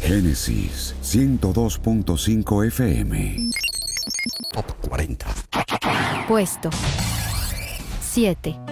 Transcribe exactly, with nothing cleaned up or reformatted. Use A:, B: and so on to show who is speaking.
A: Génesis ciento dos punto cinco F M.
B: Top cuarenta.
C: Puesto siete.